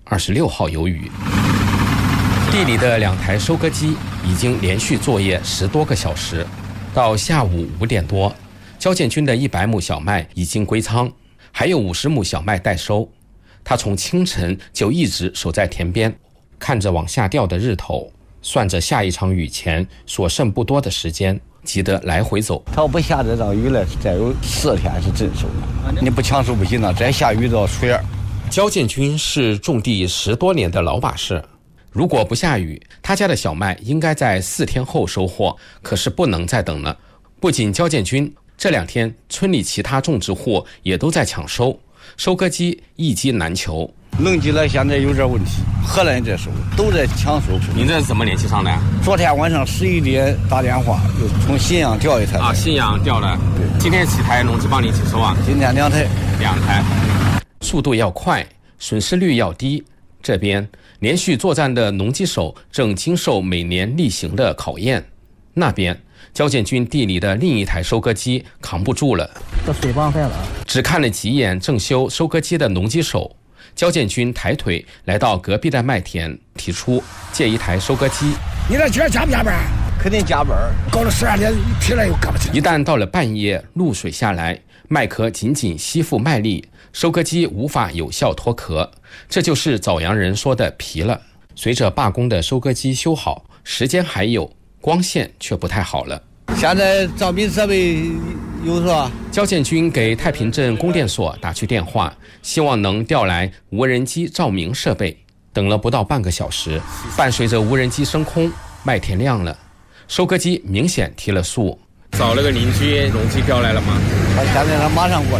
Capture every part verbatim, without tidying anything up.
二十六号有雨。地里的两台收割机已经连续作业十多个小时，到下午五点多，焦建军的一百亩小麦已经归仓，还有五十亩小麦待收。他从清晨就一直守在田边，看着往下掉的日头，算着下一场雨前所剩不多的时间，急得来回走。 他要不下这场雨了，再有四天是真收了。你不抢收不行了，再下雨到水儿。 焦建军是种地十多年的老把式，如果不下雨，他家的小麦应该在四天后收获，可是不能再等了。不仅焦建军，这两天村里其他种植户也都在抢收，收割机一机难求。 农机了现在有点问题，荷兰这收都在抢收。 您这是怎么联系上的呀？ 昨天晚上十一点打电话，又从信阳调一台。 啊，信阳调了。对，今天几台农机帮你一起收啊？ 今天两台， 两台。速度要快，损失率要低。这边连续作战的农机手正经受每年例行的考验，那边焦建军地里的另一台收割机扛不住了， 这水帮坏了。 只看了几眼正修收割机的农机手，焦建军抬腿来到隔壁的麦田，提出借一台收割机。 你这今儿加不加班？ 肯定加班， 搞了十二点，疲了又干不起。 一旦到了半夜，露水下来，麦壳紧紧吸附麦粒，收割机无法有效脱壳，这就是枣阳人说的疲了。随着罢工的收割机修好，时间还有，光线却不太好了。 现在照明设备有是吧？ 焦建军给太平镇供电所打去电话，希望能调来无人机照明设备。等了不到半个小时，伴随着无人机升空，麦田亮了，收割机明显提了速。找了个邻居，农机调来了吗？ 他现在他马上过来。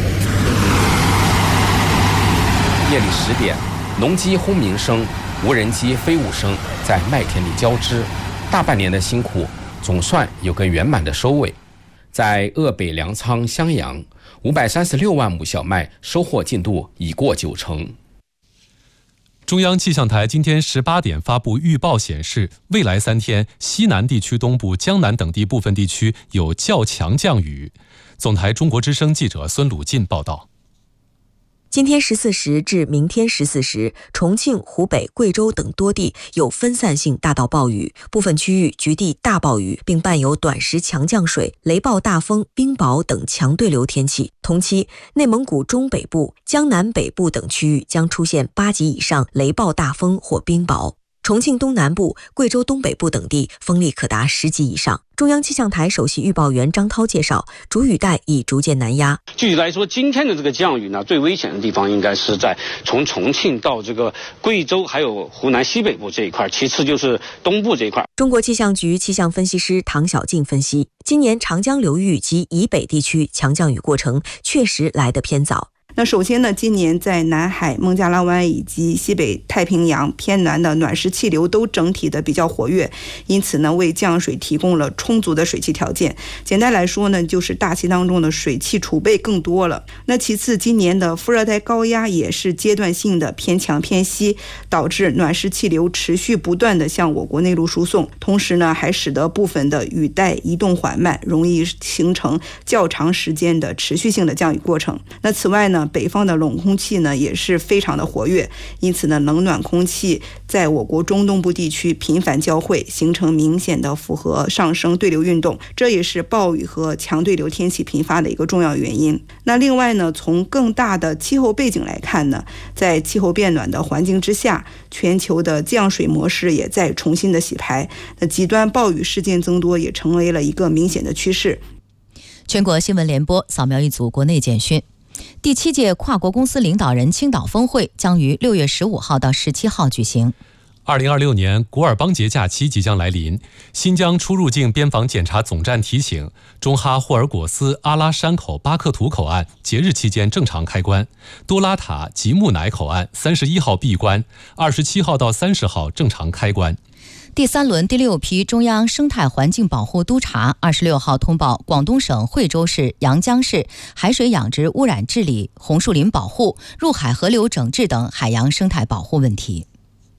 夜里十点，农机轰鸣声、无人机飞舞声在麦田里交织，大半年的辛苦总算有个圆满的收尾。在鄂北粮仓襄阳，五百三十六万亩小麦收获进度已过九成。 中央气象台今天十八点发布预报显示，未来三天西南地区东部、江南等地部分地区有较强降雨。总台中国之声记者孙鲁进报道。 今天十四时至明天十四时，重庆、湖北、贵州等多地有分散性大到暴雨，部分区域局地大暴雨，并伴有短时强降水、雷暴大风、冰雹等强对流天气。同期，内蒙古中北部、江南北部等区域将出现八级以上雷暴大风或冰雹。重庆东南部、贵州东北部等地风力可达十级以上。中央气象台首席预报员张涛介绍，主雨带已逐渐南压。 具体来说，今天的这个降雨呢，最危险的地方应该是在从重庆到这个贵州还有湖南西北部这一块，其次就是东部这一块。 中国气象局气象分析师唐小静分析，今年长江流域及以北地区强降雨过程确实来得偏早。 那首先呢，今年在南海、孟加拉湾以及西北太平洋偏南的暖湿气流都整体的比较活跃，因此呢，为降水提供了充足的水汽条件。简单来说呢，就是大气当中的水汽储备更多了。那其次，今年的副热带高压也是阶段性的偏强偏西，导致暖湿气流持续不断的向我国内陆输送，同时呢，还使得部分的雨带移动缓慢，容易形成较长时间的持续性的降雨过程。那此外呢，北方的冷空气呢也是非常的活跃，因此呢，冷暖空气在我国中东部地区频繁交汇，形成明显的复合上升对流运动，这也是暴雨和强对流天气频发的一个重要原因。那另外呢，从更大的气候背景来看呢，在气候变暖的环境之下，全球的降水模式也在重新的洗牌，那极端暴雨事件增多也成为了一个明显的趋势。 全国新闻联播扫描一组国内简讯。第七届跨国公司领导人青岛峰会将于六月十五号到十七号举行。 二零二六年古尔邦节假期即将来临，新疆出入境边防检查总站提醒，中哈霍尔果斯阿拉山口巴克图口岸节日期间正常开关，多拉塔吉木乃口岸三十一号闭关，二十七号到三十号正常开关。 第三轮第六批中央生态环境保护督察二十六号通报广东省惠州市、阳江市海水养殖污染治理、红树林保护、入海河流整治等海洋生态保护问题。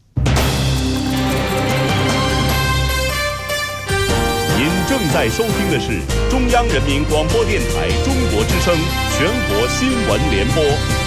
您正在收听的是中央人民广播电台中国之声全国新闻联播。